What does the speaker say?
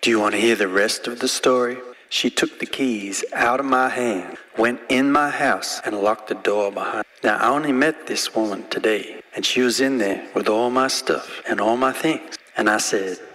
Do you want to hear the rest of the story? She took the keys out of my hand, went in my house, and locked the door behind. Now, I only met this woman today, and she was in there with all my stuff and all my things. And I said,